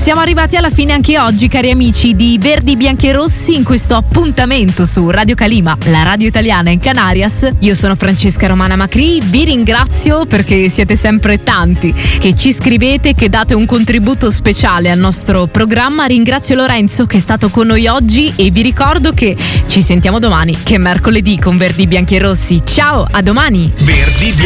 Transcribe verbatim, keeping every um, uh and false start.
Siamo arrivati alla fine anche oggi, cari amici di Verdi, Bianchi e Rossi, in questo appuntamento su Radio Calima, la radio italiana in Canarias. Io sono Francesca Romana Macri, vi ringrazio perché siete sempre tanti che ci scrivete, che date un contributo speciale al nostro programma. Ringrazio Lorenzo che è stato con noi oggi e vi ricordo che ci sentiamo domani, che è mercoledì, con Verdi, Bianchi e Rossi. Ciao, a domani! Verdi